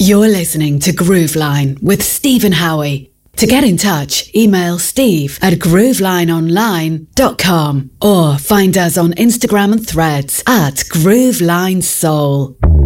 You're listening to Grooveline with Stephen Howie. To get in touch, email steve@groovelineonline.com or find us on Instagram and Threads @GroovelineSoul.